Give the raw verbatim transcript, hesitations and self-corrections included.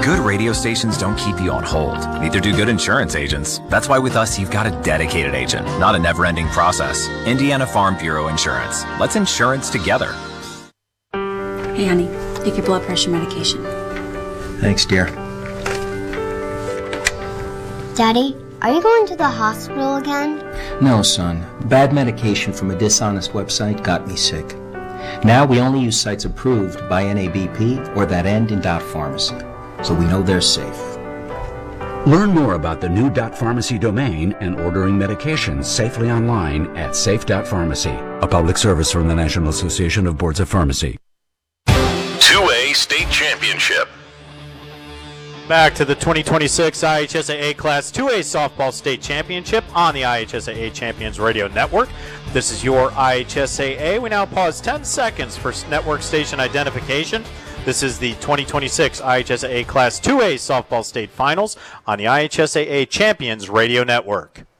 Good radio stations don't keep you on hold. Neither do good insurance agents. That's why with us, you've got a dedicated agent, not a never-ending process. Indiana Farm Bureau Insurance. Let's insurance together. Hey, honey, take your blood pressure medication. Thanks, dear. Daddy, are you going to the hospital again? No, son. Bad medication from a dishonest website got me sick. Now we only use sites approved by N A B P or that end in Dot Pharmacy, so we know they're safe. Learn more about the new .pharmacy domain and ordering medications safely online at safe dot pharmacy, a public service from the National Association of Boards of Pharmacy. two A State Championship. Back to the twenty twenty-six I H S A A Class two A Softball State Championship on the I H S A A Champions Radio Network. This is your I H S A A. We now pause ten seconds for network station identification. This is the twenty twenty-six I H S A A Class two A Softball State Finals on the I H S A A Champions Radio Network.